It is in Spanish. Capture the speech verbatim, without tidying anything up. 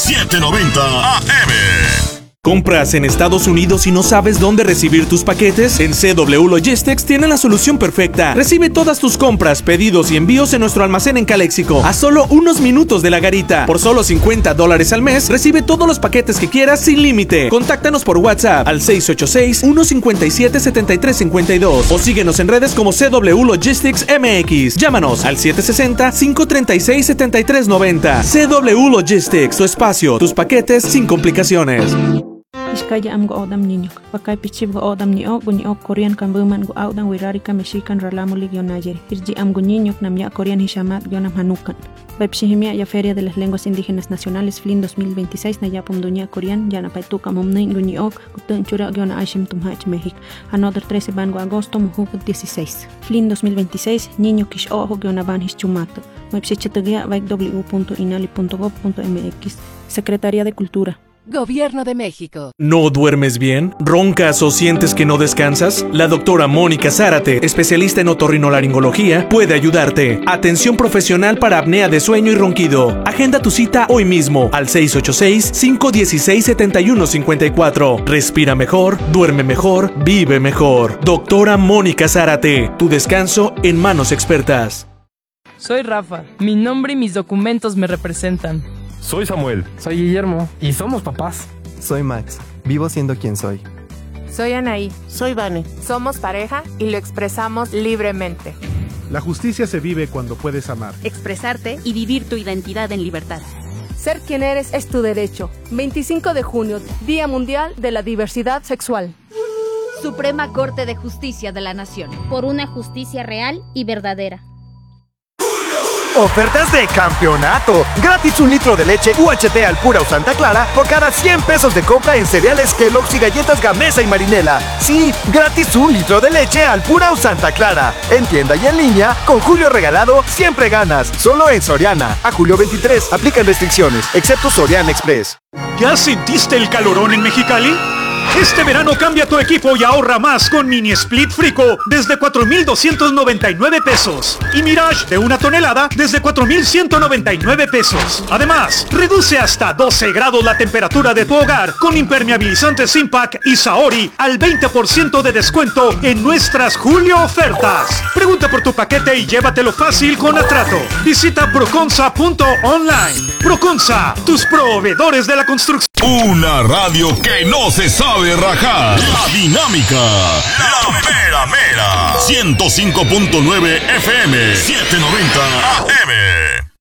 setecientos noventa A M. ¿Compras en Estados Unidos y no sabes dónde recibir tus paquetes? En C W Logistics tienen la solución perfecta. Recibe todas tus compras, pedidos y envíos en nuestro almacén en Caléxico, a solo unos minutos de la garita. Por solo cincuenta dólares al mes, recibe todos los paquetes que quieras sin límite. Contáctanos por WhatsApp al seis ocho seis, uno cinco siete, siete tres cinco dos o síguenos en redes como C W Logistics M X. Llámanos al siete seis cero, cinco tres seis, siete tres nueve cero. C W Logistics, tu espacio, tus paquetes sin complicaciones. Iskaya am go odam niño. Pakai pichib go odam ni o guni o Korean kan buman go audan wirarika mexican ralamo ligionayeri. Irji am go niño nam ya Korean hishamat gionam hanukan. Baipshihimia ya Feria de las Lenguas Indígenas Nacionales F L I N dos mil veintiséis na yapum dunia Korean ya na paituka momnein guni ok gutun chura giona aishim tumhach México. Another trece ban go agosto muhuk dieciséis. F L I N dos mil veintiséis niño kish ojo giona ban hischumato. Baipshichetagia vaik w punto inali punto gov punto m x. Secretaría de Cultura. Gobierno de México. ¿No duermes bien? ¿Roncas o sientes que no descansas? La doctora Mónica Zárate, especialista en otorrinolaringología, puede ayudarte. Atención profesional para apnea de sueño y ronquido. Agenda tu cita hoy mismo al seis ocho seis, cinco uno seis, siete uno cinco cuatro. Respira mejor, duerme mejor, vive mejor. Doctora Mónica Zárate, tu descanso en manos expertas. Soy Rafa. Mi nombre y mis documentos me representan. Soy Samuel. Soy Guillermo. Y somos papás. Soy Max. Vivo siendo quien soy. Soy Anaí. Soy Vane. Somos pareja y lo expresamos libremente. La justicia se vive cuando puedes amar, expresarte y vivir tu identidad en libertad. Ser quien eres es tu derecho. veinticinco de junio, Día Mundial de la Diversidad Sexual. Suprema Corte de Justicia de la Nación. Por una justicia real y verdadera. Ofertas de campeonato. Gratis un litro de leche U H T Alpura o Santa Clara por cada cien pesos de compra en cereales Kellogg's y galletas Gamesa y Marinela. Sí, gratis un litro de leche Alpura o Santa Clara. En tienda y en línea, con Julio Regalado, siempre ganas. Solo en Soriana. A julio veintitrés, aplican restricciones, excepto Soriana Express. ¿Ya sentiste el calorón en Mexicali? Este verano cambia tu equipo y ahorra más con Mini Split Frico desde cuatro mil doscientos noventa y nueve pesos y Mirage de una tonelada desde cuatro mil ciento noventa y nueve pesos. Además, reduce hasta doce grados la temperatura de tu hogar con impermeabilizantes Impact y Saori al veinte por ciento de descuento en nuestras Julio ofertas. Pregunta por tu paquete y llévatelo fácil con Atrato. Visita proconsa punto online. Proconsa, tus proveedores de la construcción. Una radio que no se sabe rajar. La Dinámica. La Mera Mera. ciento cinco punto nueve F M. setecientos noventa A M.